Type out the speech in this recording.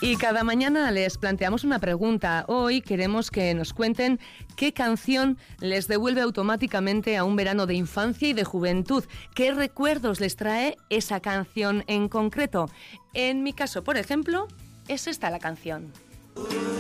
Y cada mañana les planteamos una pregunta. Hoy queremos que nos cuenten qué canción les devuelve automáticamente a un verano de infancia y de juventud. ¿Qué recuerdos les trae esa canción en concreto? En mi caso, por ejemplo, es esta la canción.